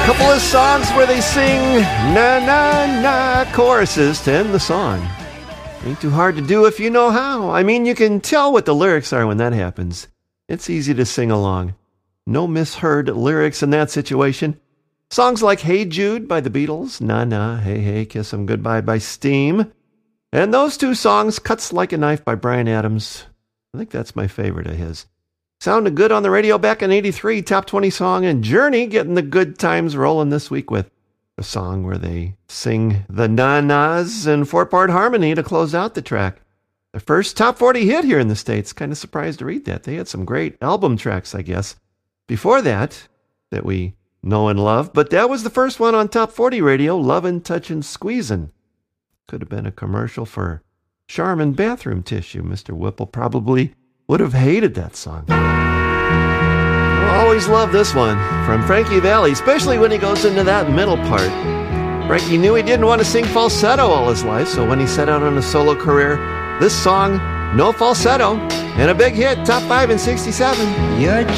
Couple of songs where they sing na-na-na choruses to end the song. Ain't too hard to do if you know how. I mean, you can tell what the lyrics are when that happens. It's easy to sing along. No misheard lyrics in that situation. Songs like Hey Jude by the Beatles, Na Na, Hey Hey, Kiss 'Em Goodbye by Steam. And those two songs, Cuts Like a Knife by Bryan Adams. I think that's my favorite of his. Sounded good on the radio back in '83, top 20 song, and Journey getting the good times rolling this week with a song where they sing the na-nas in 4-part harmony to close out the track. Their first top 40 hit here in the States. Kind of surprised to read that. They had some great album tracks, I guess, before that we know and love, but that was the first one on top 40 radio, Lovin', Touchin', Squeezin'. Could have been a commercial for Charmin bathroom tissue. Mr. Whipple probably would have hated that song. I'll always love this one from Frankie Valli, especially when he goes into that middle part. Frankie knew he didn't want to sing falsetto all his life, so when he set out on a solo career, this song, no falsetto, and a big hit, top 5 in '67. You're